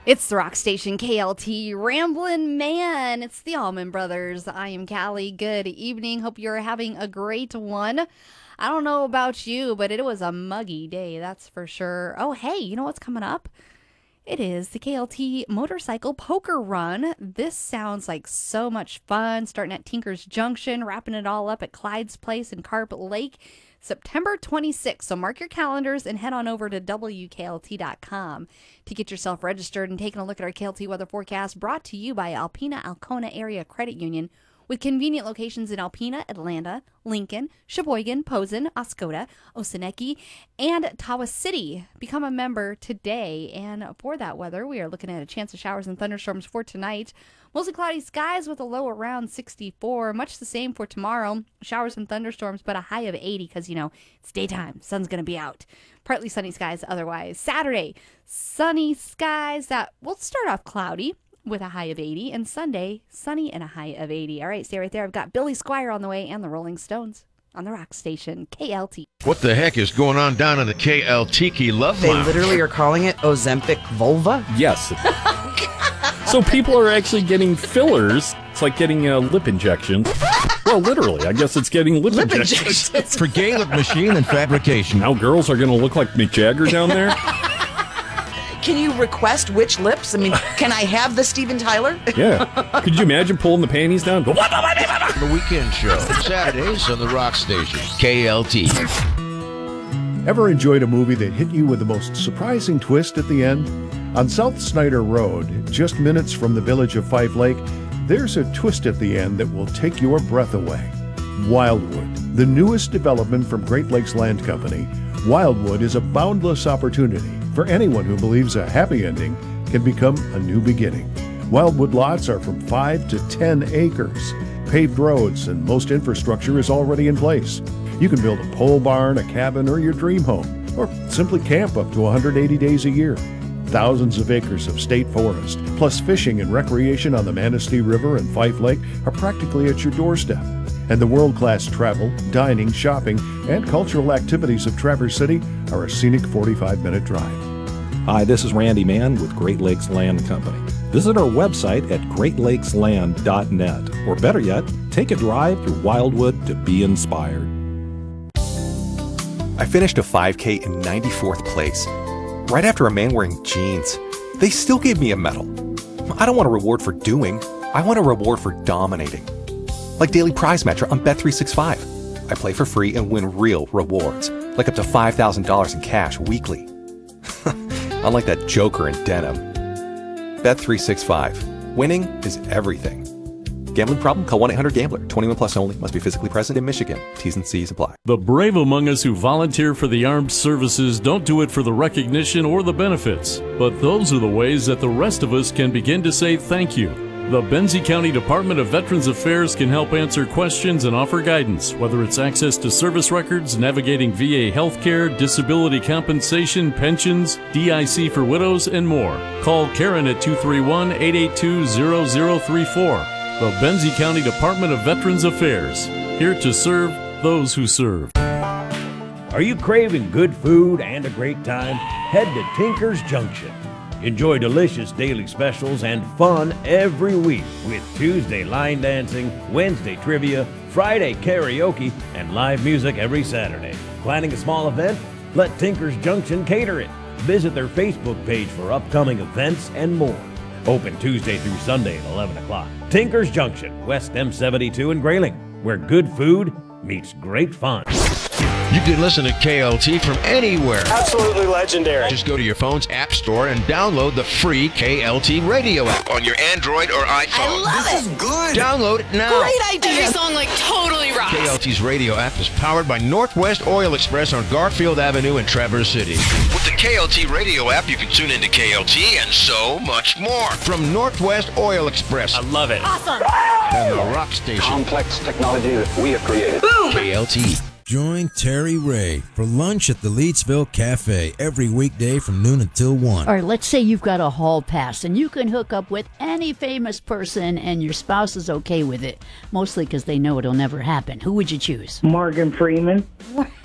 It's the rock station KLT Ramblin' Man. It's the Allman Brothers. I am Callie. Good evening. Hope you're having a great one. I don't know about you, but it was a muggy day, that's for sure. Oh, hey, you know what's coming up? It is the KLT Motorcycle Poker Run. This sounds like so much fun. Starting at Tinker's Junction, wrapping it all up at Clyde's Place in Carp Lake. September 26th. So mark your calendars and head on over to WKLT.com to get yourself registered and taking a look at our KLT weather forecast, brought to you by Alpena Alcona Area Credit Union, with convenient locations in Alpena, Atlanta, Lincoln, Sheboygan, Posen, Oscoda, Osaneki, and Tawas City. Become a member today. And for that weather, we are looking at a chance of showers and thunderstorms for tonight. Mostly cloudy skies with a low around 64. Much the same for tomorrow. Showers and thunderstorms, but a high of 80 because, it's daytime. Sun's going to be out. Partly sunny skies otherwise. Saturday, sunny skies. That will start off cloudy with a high of 80, and Sunday, sunny and a high of 80. All right, stay right there. I've got Billy Squire on the way and the Rolling Stones on the rock station, KLT. What the heck is going on down in the KLT Love They Lounge? literally are calling it Ozempic vulva? Yes. So people are actually getting fillers. It's like getting lip injections. Well, literally, I guess it's getting lip injections. For gay lip machine and fabrication. Now girls are going to look like Mick Jagger down there? Can you request which lips? I mean, can I have the Steven Tyler? Yeah. Could you imagine pulling the panties down? Go, The weekend show, Saturdays on the rock station, KLT. Ever enjoyed a movie that hit you with the most surprising twist at the end? On South Snyder Road, just minutes from the village of Five Lake, there's a twist at the end that will take your breath away. Wildwood, the newest development from Great Lakes Land Company. Wildwood is a boundless opportunity for anyone who believes a happy ending can become a new beginning. Wildwood lots are from 5 to 10 acres. Paved roads and most infrastructure is already in place. You can build a pole barn, a cabin, or your dream home, or simply camp up to 180 days a year. Thousands of acres of state forest, plus fishing and recreation on the Manistee River and Fife Lake are practically at your doorstep. And the world-class travel, dining, shopping, and cultural activities of Traverse City are a scenic 45-minute drive. Hi, this is Randy Mann with Great Lakes Land Company. Visit our website at greatlakesland.net, or better yet, take a drive through Wildwood to be inspired. I finished a 5K in 94th place, right after a man wearing jeans. They still gave me a medal. I don't want a reward for doing, I want a reward for dominating. Like Daily Prize Matcher on Bet365. I play for free and win real rewards, like up to $5,000 in cash weekly. Unlike that joker in denim. Bet365. Winning is everything. Gambling problem? Call 1-800-GAMBLER. 21 plus only. Must be physically present in Michigan. T's and C's apply. The brave among us who volunteer for the armed services don't do it for the recognition or the benefits, but those are the ways that the rest of us can begin to say thank you. The Benzie County Department of Veterans Affairs can help answer questions and offer guidance, whether it's access to service records, navigating VA healthcare, disability compensation, pensions, DIC for widows, and more. Call Karen at 231-882-0034. The Benzie County Department of Veterans Affairs, here to serve those who serve. Are you craving good food and a great time? Head to Tinker's Junction. Enjoy delicious daily specials and fun every week with Tuesday line dancing, Wednesday trivia, Friday karaoke, and live music every Saturday. Planning a small event? Let Tinker's Junction cater it. Visit their Facebook page for upcoming events and more. Open Tuesday through Sunday at 11 o'clock. Tinker's Junction, West M72 in Grayling, where good food meets great fun. You can listen to KLT from anywhere. Absolutely legendary. Just go to your phone's app store and download the free KLT radio app on your Android or iPhone. I love This it. is good. Download it now. Great idea. Every song totally rocks. KLT's radio app is powered by Northwest Oil Express on Garfield Avenue in Traverse City. With the KLT radio app, you can tune into KLT and so much more. From Northwest Oil Express. I love it. Awesome. And the rock station. Complex technology that we have created. Boom. KLT. Join Terry Ray for lunch at the Leedsville Cafe every weekday from noon until 1. Or let's say you've got a hall pass and you can hook up with any famous person and your spouse is okay with it, mostly because they know it'll never happen. Who would you choose? Morgan Freeman.